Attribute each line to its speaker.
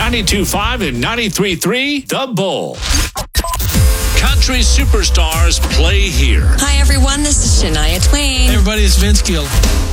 Speaker 1: 92.5 and 93.3 The Bull. Country superstars play here.
Speaker 2: Hi, everyone. This is Shania Twain.
Speaker 3: Hey, everybody. It's Vince Gill.